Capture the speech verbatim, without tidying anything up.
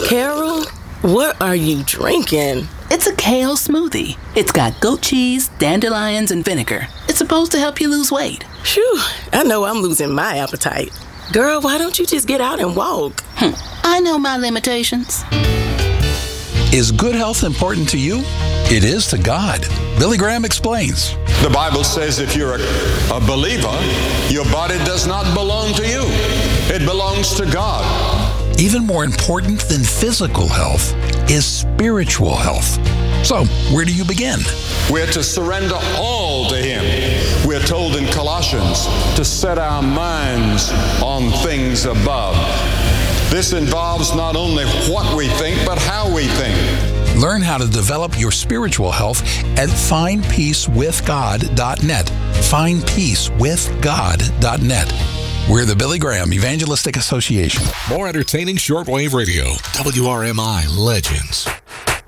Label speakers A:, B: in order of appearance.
A: Carol, what are you drinking?
B: It's a kale smoothie. It's got goat cheese, dandelions, and vinegar. It's supposed to help you lose weight.
A: Phew, I know I'm losing my appetite. Girl, why don't you just get out and walk?
B: Hm, I know my limitations.
C: Is good health important to you? It is to God. Billy Graham explains.
D: The Bible says if you're a, a believer, your body does not belong to you. It belongs to God.
C: Even more important than physical health is spiritual health. So, where do you begin?
D: We're to surrender all to Him. We're told in Colossians to set our minds on things above. This involves not only what we think, but how we think.
C: Learn how to develop your spiritual health at find peace with god dot net. find peace with god dot net. We're the Billy Graham Evangelistic Association.
E: More entertaining shortwave radio. W R M I Legends.